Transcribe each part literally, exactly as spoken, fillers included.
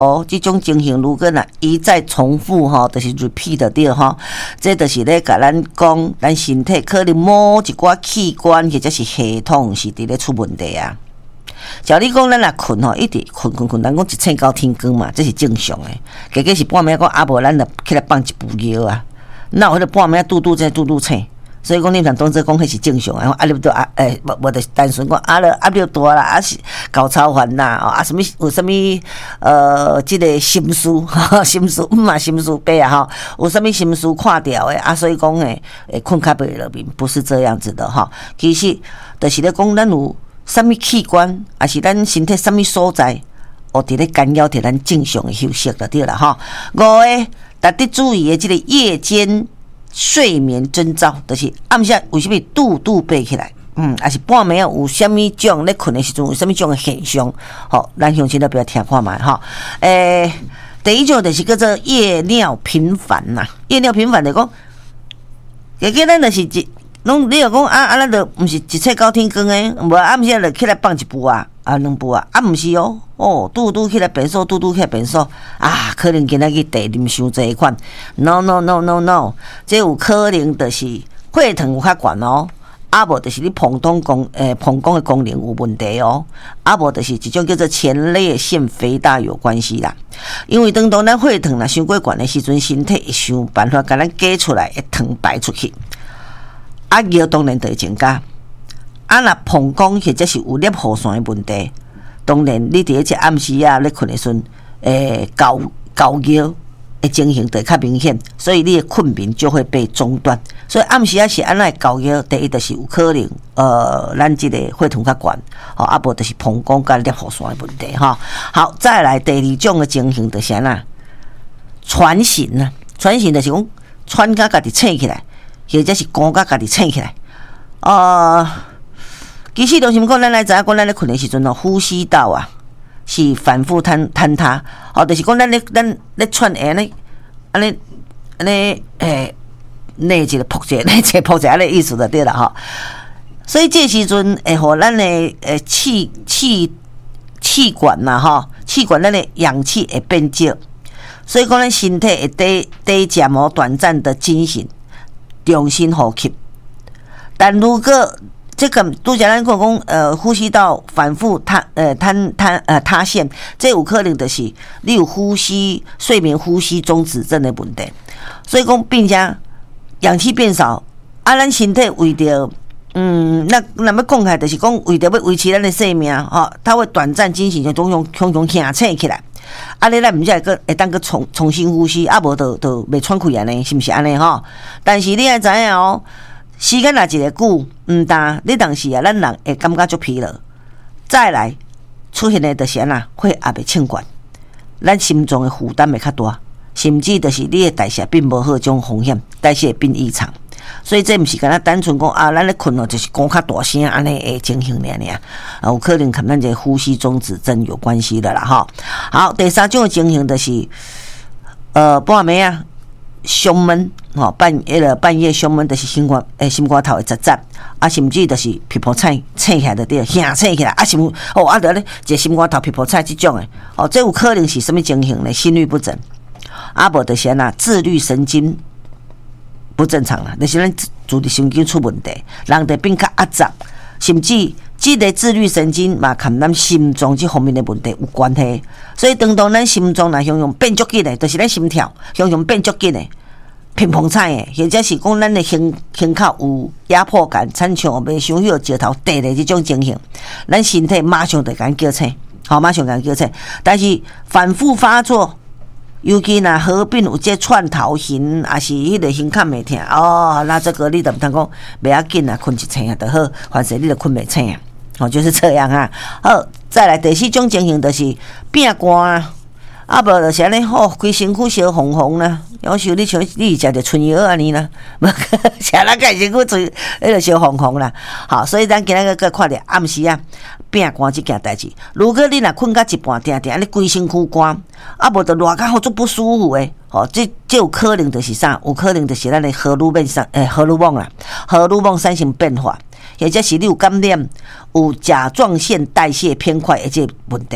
哦，这种情形如果呐一再重复吼，就是 repeat 掉吼，这就是咧甲咱讲，咱身体可能某一寡器官或者是系统是伫咧出问题啊。照你讲，咱若困吼，一直困困困，咱讲一醒到天光嘛，这是正常诶。加加是半暝讲啊无，咱就起来放一步药啊。那有迄个半暝拄拄在拄拄醒。所以讲，你像当做讲，迄是正常啊。压力都啊，诶，无无就是单纯讲压力压力大啦，啊是高超烦呐，啊什么有什么呃，即、这个心思，心思唔嘛心思白啊吼，有什么心思看掉诶啊，所以讲诶，诶困较袂落眠，不是这样子的哈。其实就是咧讲，咱有什么器官，还是咱身体什么所在，哦，伫咧干扰着咱正常诶休息就对啦哈。五个特别注意诶，即个夜间。睡眠征兆就是暗时为什么拄拄爬起来，嗯，还是半暝有啥物种咧困的时阵，有啥物种的现象，好，咱乡亲都不要听看卖哈。诶、欸，第一种就是叫做夜尿频繁呐，夜尿频繁就讲，加加咱就是一，拢你若讲啊啊，咱就毋是一切到天光诶，无暗时就起来放一步啊，啊两步啊，啊毋是哦。哦，拄拄起来便所，拄拄起来便所啊，可能今仔日茶啉伤济款 ，no no no no no， 这有可能就是血糖有较悬哦，啊无就是你膀胱功诶膀胱的功能有问题哦，啊无就是一种叫做前列腺肥大有关系啦，因为当当咱血糖若伤过悬的时阵，身体会想办法甲咱挤出来的糖排出去，啊尿当然就会增加，啊若膀胱或者是有粒核酸的问题。当然，你伫一暗时啊，咧困的时阵，诶、欸，高高尿的情形就较明显，所以你的困眠就会被中断。所以暗时啊是安怎高尿，第一就是有可能，呃，咱即个血糖较悬，吼，啊无就是膀胱甲粒核酸的问题，哈。好，再来第二种的情形就是安怎喘醒啊，喘醒就是讲喘甲家己醒起来，或者是赶甲家己醒起来，呃。其实就是讲，咱来知影讲，咱咧困的时阵哦，呼吸道啊是反复坍坍塌，哦，就是讲咱咧咱咧喘安尼安尼安尼诶，内一个扑者，内一个扑者安尼意思就对啦吼。所以这时阵会互咱的诶气气气管呐吼，气管咱的氧气会变少，所以讲咱身体会得得渐某短暂的惊醒，重新呼吸。但如果这个拄则咱讲讲，呃，呼吸道反复塌，呃，坍坍呃塌陷，这有可能就是你有呼吸睡眠呼吸中止症的问题。所以讲，并且氧气变少，啊，咱身体为着，嗯，那那要讲起来就是讲为着要维持咱的生命，吼、哦，它会短暂惊醒，就总用常常醒醒起来。啊，你咱毋才会个会当个重重新呼吸，啊，无就就袂喘气安尼，是毋是安尼吼？但是你要知影哦。时间若一个久，毋但你当时啊，咱人会感觉足疲劳。再来出现的就是安那血也袂清悬，咱心脏的负担会较大，甚至就是你的代谢并无好种风险，代谢变异常。所以这毋是干那单纯讲啊，咱咧困哦，就是讲较大声安尼的情形尔尔，啊，有可能跟咱这呼吸中止症有关系的啦吼。好，第三种的情形就是，呃，半暝啊。胸闷，吼半夜了半夜胸闷，就是心肝诶心肝头会扎扎，啊甚至就是皮肤菜醒起来就对，醒醒起来，啊心哦啊得咧，一心肝头皮肤菜这种诶，哦这有可能是什么情形呢？心律不整，啊无就是安那自律神经不正常啦，就是咱自律神经出问题，人就变较压杂，甚至这个自律神经嘛，跟咱心脏这方面的问题有关系。所以当当咱心脏若常常变足紧的，就是咱心跳常常变足紧的，乒乓菜的，或者是讲咱的胸胸口有压迫感，产生袂想许石头跌的这种情形，咱身体马上就敢叫醒，好，马上敢叫醒。但是反复发作。尤其若合并有这串头型，还是迄个胸口袂痛哦，那这个你就毋通讲袂要紧啊，困一醒啊就好，反正你就困袂醒啊，哦，就是这样啊。好，再来第四种情形就是变寒啊，啊无就是安尼，吼，规身躯烧红红啦。有时你像你食着春药安尼啦，无食咱家身躯春，迄个烧红红啦。好，所以咱今仔个看着暗时啊。变寒这件代志，如果你若困到一半，定定你规身躯寒，啊无就热到好足不舒服诶，吼、哦，这这有可能就是啥？有可能就是咱的荷尔蒙上，诶，荷尔蒙啦，荷尔蒙产生变化，或者是你有感染，有甲状腺代谢偏快的这问题，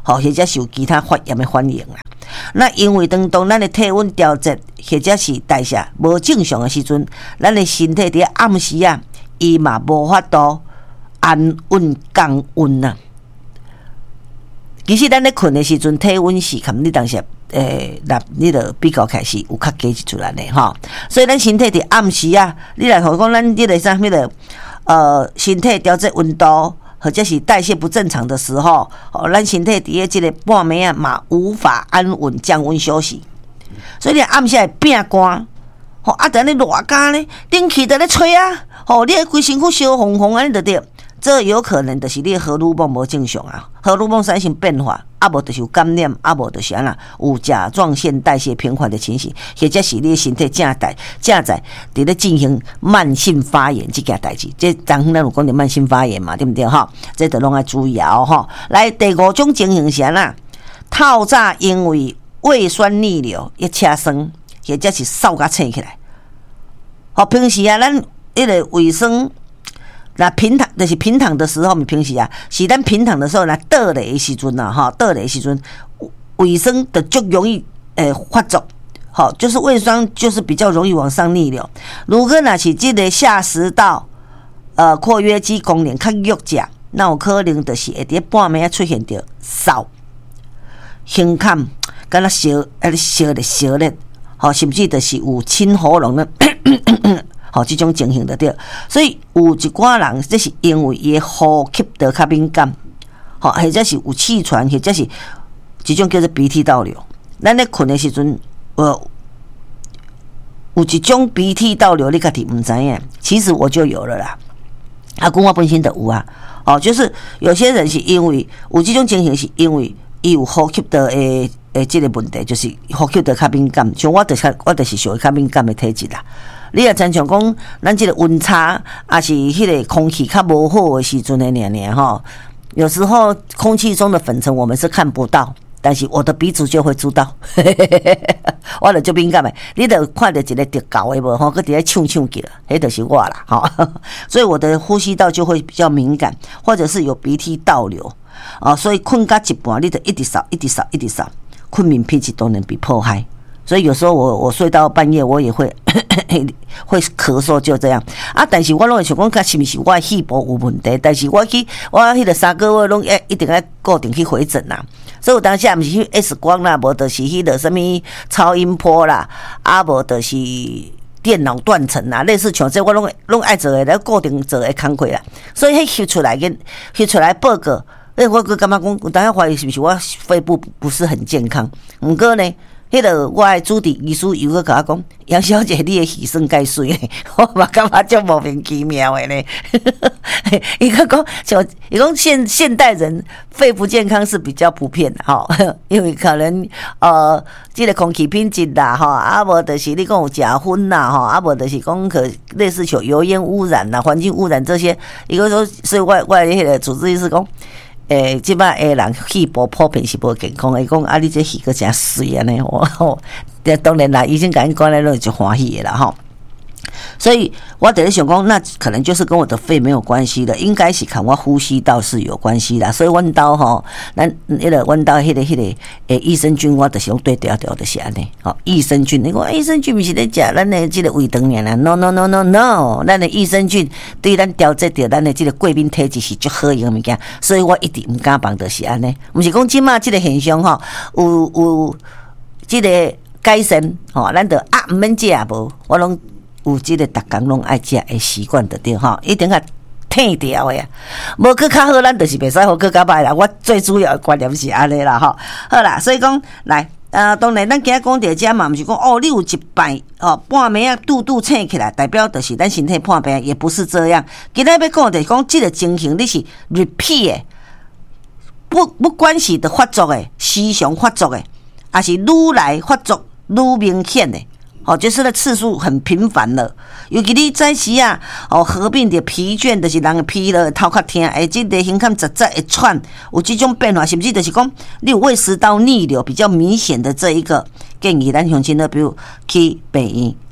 吼，或者是有其他发炎的反应啦。那因为当当咱的体温调节或者是代谢无正常的时阵，咱的身体伫暗时啊，伊嘛无法度安稳降温啊。其实咱咧困的时阵，体温是含你当时诶，那你著比较开始有较加一出来的吼。所以咱身体伫暗时啊，你来讲咱迄个啥迄个呃身体调节温度。或者是代谢不正常的时候，哦，咱身体伫个即个半暝啊嘛无法安稳降温休息，所以你暗时会变寒，吼啊，等你热干咧，顶气在咧吹啊，吼，你规身躯烧红红安尼就对，这有可能就是你荷尔蒙无正常啊，荷尔蒙产生变化，啊无就是有感染，啊无就是安啦，有甲状腺代谢偏缓的情形，或者是你的身体正在正在伫咧进行慢性发炎这件代志，这昨昏咱有讲到慢性发炎嘛，对不对哈？这都拢要注意哦哈。来第五种情形是安啦，透早因为胃酸逆流一车酸，或者是扫甲醒起来，好平时啊，咱迄个胃酸。那平躺就是平躺的时候，平时啊，是咱平躺的时候，那倒咧的时阵呐，哈，倒咧的时阵，胃酸的就容易诶、呃、发作，好，就是胃酸就是比较容易往上逆流。如果若是这个下食道呃括约肌功能较弱者，那有可能就是会伫半暝出现着扫、胸坎，敢若烧啊烧咧烧咧，好，甚至就是有清喉咙的。吼，即种情形就对，所以有一寡人，这是因为伊的呼吸道较敏感，吼，或者是有气喘，或者是一种叫做鼻涕倒流。咱咧困的时阵，呃，有一种鼻涕倒流，你家己毋知影，其实我就有了啦。啊，讲我本身就有啊，哦，就是有些人是因为有这种情形，是因为伊有呼吸道的诶，这个问题，就是呼吸道较敏感，像我就是我就是属于较敏感的体质啦。你也常常讲，咱这个温差，还是迄个空气较无好的时阵的年年吼，有时候空气中的粉尘我们是看不到，但是我的鼻子就会知道，我就足敏感的，你就看到一个直高的无吼，佮伫咧呛呛叫，迄就是我啦，吼，所以我的呼吸道就会比较敏感，或者是有鼻涕倒流，啊，所以困到一半，你就一直扫，一直扫，一直扫，困眠品质都能被破坏。所以有时候我我睡到半夜，我也会会咳嗽，就这样啊。但是我拢会想讲，是不是我肺部有问题？但是我去我迄个三个月拢一一定要固定去回诊啦。所以有当下毋是去 X 光啦，无就是迄个什么超音波啦，啊无就是电脑断层啊，类似像这我拢拢爱做的，固定做的工课啦。所以迄翕出来跟翕出来报告，诶，我个感觉讲，有当下怀疑是不是我肺部不是很健康？毋过呢。迄个我的主治医师又个甲我讲，杨小姐，你的气算介水咧，我嘛感觉就莫名其妙的咧。伊个讲，像伊讲现现代人肺不健康是比较普遍的哈，因为可能呃，这个空气品质啦哈，啊无就是你讲有食薰啦哈，啊无就是讲可类似像油烟污染啦、环境污染这些，伊个说，所以我我迄个主治医师讲。诶，即摆诶人肺部普遍是无健康，伊讲啊，你这肺个真水安尼，我吼，当然啦，医生甲因讲咧，拢就欢喜的啦吼。所以我等于想讲，那可能就是跟我的肺没有关系的，应该是跟我呼吸道是有关系的。所以阮兜吼，咱迄个阮兜迄个迄个诶益生菌，我就是用对调调就是安尼。吼，益生菌，你讲益生菌毋是咧食咱的即个胃肠尔啦 ？No No No No No， 咱的益生菌对咱调节着咱的即个贵宾体质是足好用的物件，所以我一直毋敢放就是安尼。毋是讲即马即个现象吼，有有即个改善吼，咱着啊毋免食无，我拢。有即个逐工拢爱食的习惯就对吼，一定较退掉的啊，无去较好，咱就是袂使好去较歹啦。我最主要的观念是安尼啦吼。好啦，所以讲来，呃，当然咱今仔讲到这嘛，毋是讲哦，你有一摆哦半暝啊肚肚醒起来，代表就是咱身体破病，也不是这样。今仔要讲就是讲即个情形，你是 repeat 的，不不管是的发作的，时常发作的，还是愈来发作愈明显的。哦，就是那次数很频繁了，尤其你早时啊，哦，合并着疲倦，就是人疲了，头壳痛，哎，即个胸腔实在会喘，有这种变化，是不是？就是讲你有胃食道逆流比较明显的这一个建议，咱乡亲呢，比如去病院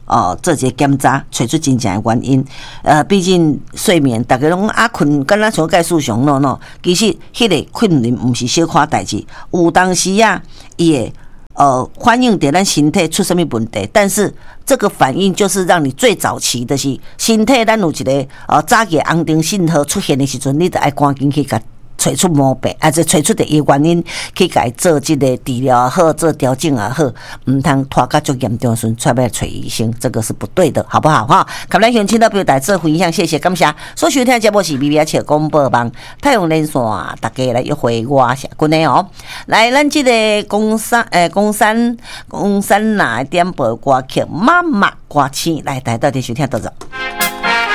哦，做一个检查，找出真正的原因。呃，毕竟睡眠，大家拢啊困，敢若像介诉上喏喏，其实迄个困眠毋是小可代志，有当时啊，伊会呃反映伫咱身体出什么问题，但是这个反应就是让你最早期的是身体咱有一个呃早期安定信号出现的时阵，你就爱赶紧去甲找出毛病，啊，这找出的原因，去甲伊做这个治疗也好，做调整也好，唔通拖到足严重时，出要找医生，这个是不对的，好不好哈？感谢乡亲到表达做分享，谢谢感谢。所收听的节目是 B B 七广播网太阳连线，大家来约会我下君的哦。来，咱这个公山诶，公山公山哪点播歌曲，妈妈歌曲来，大家到底收听到着。